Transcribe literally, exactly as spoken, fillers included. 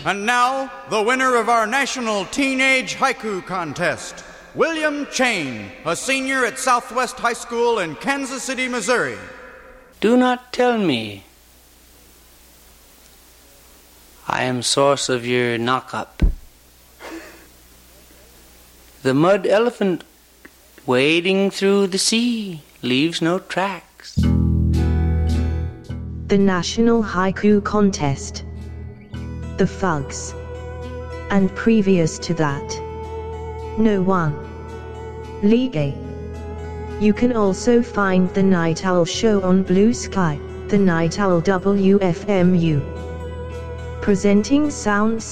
And now, the winner of our National Teenage Haiku Contest, William Chain, a senior at Southwest High School in Kansas City, Missouri. Do not tell me I am source of your knock-up. The mud elephant wading through the sea leaves no tracks. The National Haiku Contest. The Fugs. And previous to that, no one. Ligue. You can also find The Night Owl Show on Blue Sky, The Night Owl W F M U. Presenting sound